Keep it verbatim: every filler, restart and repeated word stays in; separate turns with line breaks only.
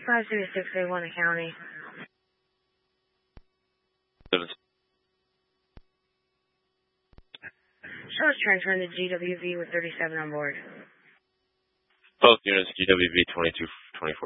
five zero six eight one, the county. Charles transferring to G W V with thirty-seven on board.
Both units, G W V twenty-two twenty-four.